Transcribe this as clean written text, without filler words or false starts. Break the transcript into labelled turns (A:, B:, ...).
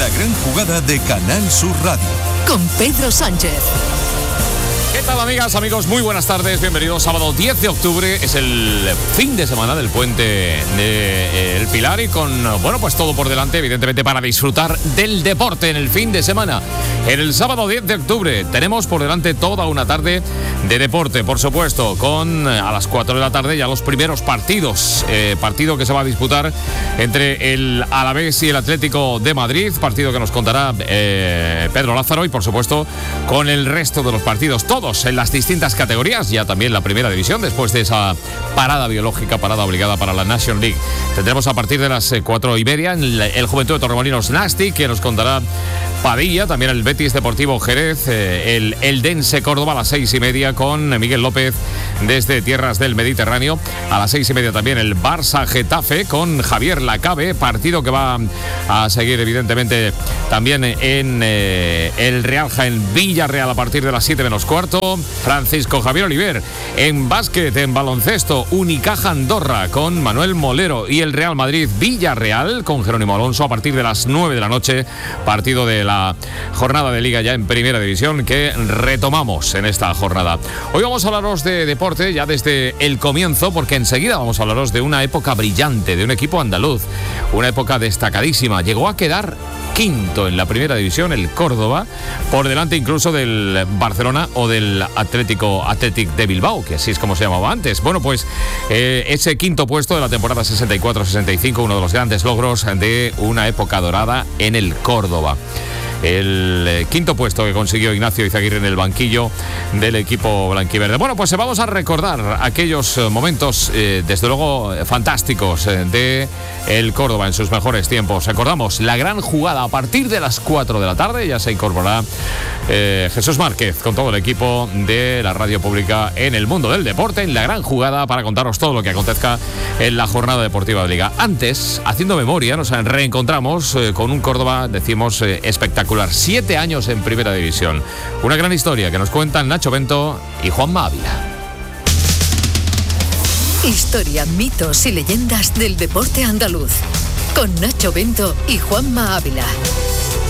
A: La gran jugada de Canal Sur Radio.
B: Con Pedro Sánchez.
C: ¿Qué tal, amigas, amigos? Muy buenas tardes, bienvenidos. Sábado 10 de octubre, es el fin de semana del puente de El Pilar y con, bueno, pues todo por delante, evidentemente, para disfrutar del deporte en el fin de semana. En el sábado 10 de octubre tenemos por delante toda una tarde de deporte, por supuesto, con a las 4 de la tarde ya los primeros partidos. Partido que se va a disputar entre el Alavés y el Atlético de Madrid, partido que nos contará Pedro Lázaro y, por supuesto, con el resto de los partidos, todos en las distintas categorías, ya también la primera división, después de esa parada biológica, parada obligada para la National League. Tendremos a partir de las 4:30 el Juventud de Torremolinos Nasti, que nos contará Padilla, también el Betis Deportivo Jerez, el Eldense Córdoba a las 6:30 con Miguel López desde tierras del Mediterráneo. A las 6:30 también el Barça Getafe con Javier Lacabe, partido que va a seguir evidentemente también en el Real Jaén Villarreal a partir de las 7 menos cuarto. Francisco Javier Oliver. En básquet, en baloncesto, Unicaja Andorra con Manuel Molero y el Real Madrid Villarreal con Jerónimo Alonso a partir de las 9 de la noche, partido de la jornada de Liga ya en Primera División que retomamos en esta jornada. Hoy vamos a hablaros de deporte ya desde el comienzo, porque enseguida vamos a hablaros de una época brillante, de un equipo andaluz, una época destacadísima. Llegó a quedar quinto en la Primera División, el Córdoba, por delante incluso del Barcelona o del Athletic de Bilbao, que así es como se llamaba antes. Bueno, pues ese quinto puesto de la temporada 64-65, uno de los grandes logros de una época dorada en el Córdoba. El quinto puesto que consiguió Ignacio Izaguirre en el banquillo del equipo blanquiverde. Bueno, pues vamos a recordar aquellos momentos, desde luego, fantásticos de el Córdoba en sus mejores tiempos. Recordamos la gran jugada a partir de las 4 de la tarde. Ya se incorporará Jesús Márquez con todo el equipo de la radio pública en el mundo del deporte, en la gran jugada, para contaros todo lo que acontezca en la jornada deportiva de Liga. Antes, haciendo memoria, nos reencontramos con un Córdoba, decimos, espectacular. 7 años en Primera División. Una gran historia que nos cuentan Nacho Bento y Juanma Ávila.
B: Historia, mitos y leyendas del deporte andaluz. Con Nacho Bento y Juanma Ávila.